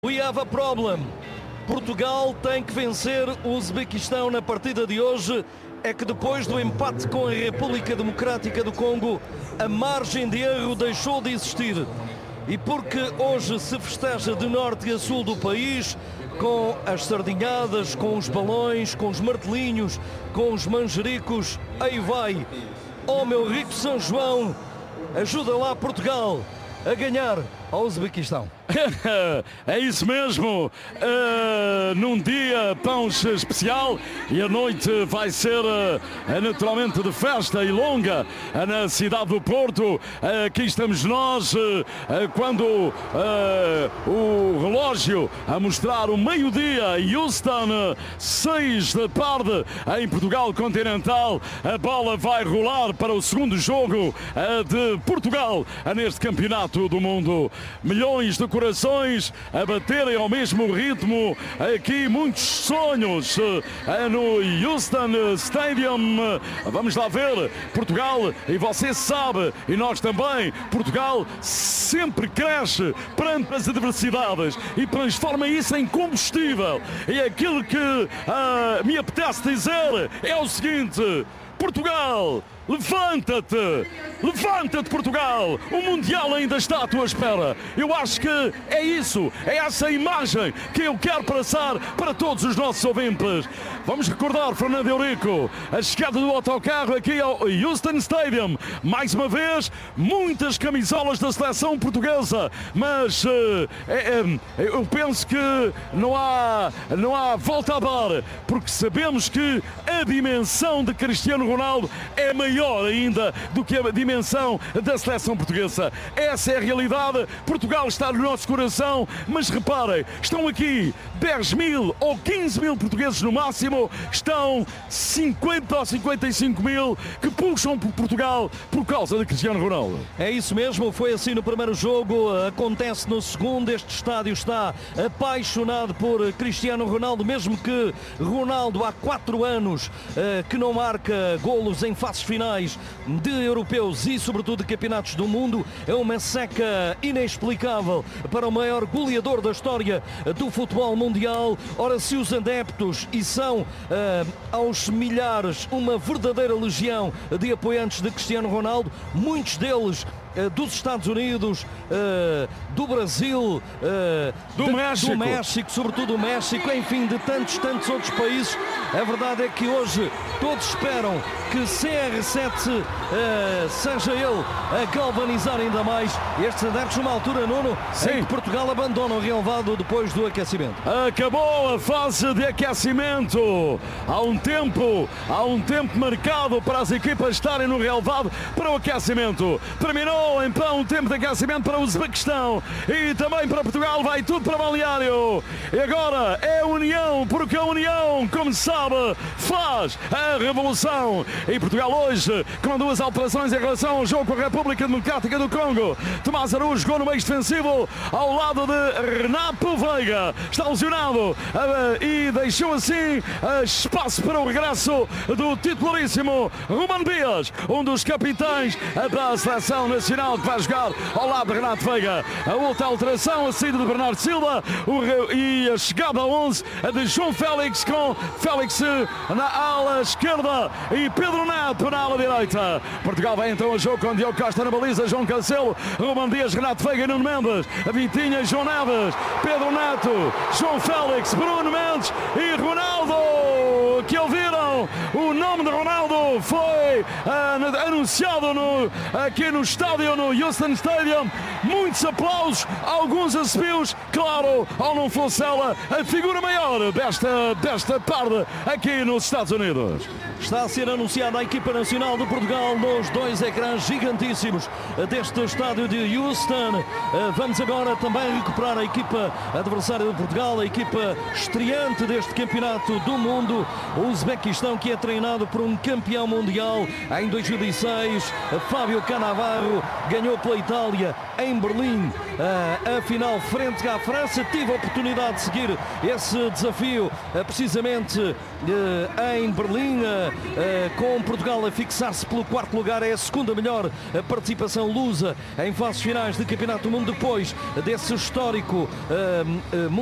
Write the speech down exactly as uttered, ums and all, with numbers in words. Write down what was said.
We have a problem. Portugal tem que vencer o Uzbequistão na partida de hoje. É que depois do empate com a República Democrática do Congo, a margem de erro deixou de existir. E porque hoje se festeja de norte a sul do país, com as sardinhadas, com os balões, com os martelinhos, com os manjericos, aí vai. Oh meu rico São João, ajuda lá Portugal a ganhar ao Uzbequistão. É isso mesmo, uh, num dia tão especial, e a noite vai ser uh, naturalmente de festa e longa uh, na cidade do Porto. Uh, aqui estamos nós, uh, uh, quando uh, o relógio a mostrar o meio-dia, Houston, seis da tarde em Portugal continental, a bola vai rolar para o segundo jogo uh, de Portugal uh, neste campeonato do mundo. Milhões de corações a baterem ao mesmo ritmo, aqui muitos sonhos no Houston Stadium. Vamos lá ver, Portugal, e você sabe, e nós também, Portugal sempre cresce perante as adversidades e transforma isso em combustível. E aquilo que uh, me apetece dizer é o seguinte: Portugal, levanta-te! Levanta-te, Portugal! O Mundial ainda está à tua espera. Eu acho que é isso, é essa imagem que eu quero passar para todos os nossos ouvintes. Vamos recordar, Fernando Eurico, a chegada do autocarro aqui ao Houston Stadium. Mais uma vez, muitas camisolas da seleção portuguesa, mas uh, é, é, eu penso que não há, não há volta a dar, porque sabemos que a dimensão de Cristiano Ronaldo é maior ainda do que a dimensão da seleção portuguesa. Essa é a realidade. Portugal está no nosso coração, mas reparem, estão aqui dez mil ou quinze mil portugueses no máximo, estão cinquenta ou cinquenta e cinco mil que puxam por Portugal por causa de Cristiano Ronaldo. É isso mesmo, foi assim no primeiro jogo, acontece no segundo. Este estádio está apaixonado por Cristiano Ronaldo, mesmo que Ronaldo há quatro anos uh, que não marca golos em fases finais de europeus e sobretudo de campeonatos do mundo. É uma seca inexplicável para o maior goleador da história do futebol mundial. Ora, se os adeptos, e são uh, aos milhares uma verdadeira legião de apoiantes de Cristiano Ronaldo, muitos deles Uh, dos Estados Unidos, uh, do Brasil, uh, do, de, México. do México, sobretudo do México, enfim, de tantos, tantos outros países. A verdade é que hoje todos esperam que C R sete uh, seja ele a galvanizar ainda mais estes adeptos numa altura, Nuno, em que Portugal abandona o relevado depois do aquecimento. Acabou a fase de aquecimento. Há um tempo, há um tempo marcado para as equipas estarem no relevado para o aquecimento. Terminou então o tempo de aquecimento para o Uzbequistão e também para Portugal. Vai tudo para Balneário. E agora é a união, porque a união, como se sabe, faz a revolução. E Portugal hoje com duas alterações em relação ao jogo com a República Democrática do Congo. Tomás Araújo jogou no meio defensivo ao lado de Renato Veiga. Está lesionado e deixou assim espaço para o regresso do titularíssimo Ruben Dias, um dos capitães da seleção nacional, que vai jogar ao lado de Renato Veiga. A outra alteração, a saída de Bernardo Silva o, e a chegada a onze de João Félix, com Félix na ala esquerda e Pedro Neto na ala direita. Portugal vai então a jogo com Diogo Costa na baliza, João Cancelo, Ruben Dias, Renato Veiga e Nuno Mendes, Vitinha, João Neves, Pedro Neto, João Félix, Bruno Mendes e Ronaldo, que ouviram o nome de Ronaldo foi uh, anunciado no, aqui no estádio, no Houston Stadium. Muitos aplausos, alguns assobios, claro, ao não fosse ela a figura maior desta, desta tarde aqui nos Estados Unidos. Está a ser anunciada a equipa nacional de Portugal nos dois ecrãs gigantíssimos deste estádio de Houston. Vamos agora também recuperar a equipa adversária de Portugal, a equipa estreante deste campeonato do mundo, o Uzbequistão, que é treinado por um campeão mundial em dois mil e seis, Fábio Cannavaro, ganhou pela Itália em em Berlim a final frente à França. Tive a oportunidade de seguir esse desafio precisamente em Berlim, com Portugal a fixar-se pelo quarto lugar. É a segunda melhor participação lusa em fases finais de Campeonato do Mundo depois desse histórico